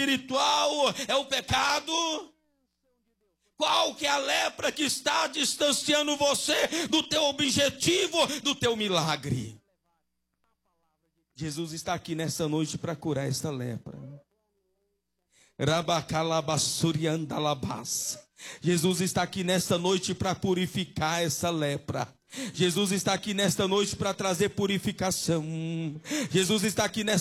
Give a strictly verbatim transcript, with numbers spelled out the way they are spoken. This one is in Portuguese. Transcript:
espiritual é o pecado? Qual que é a lepra que está distanciando você do teu objetivo, do teu milagre? Jesus está aqui nessa noite para curar esta lepra. Jesus está aqui nesta noite para purificar essa lepra. Jesus está aqui nesta noite para trazer purificação. Jesus está aqui nesta